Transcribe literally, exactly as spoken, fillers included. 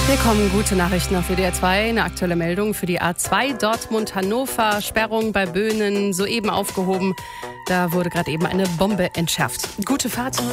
Willkommen, gute Nachrichten auf W D R zwei. Eine aktuelle Meldung für die A zwei Dortmund-Hannover. Sperrung bei Böhnen soeben aufgehoben. Da wurde gerade eben eine Bombe entschärft. Gute Fahrt.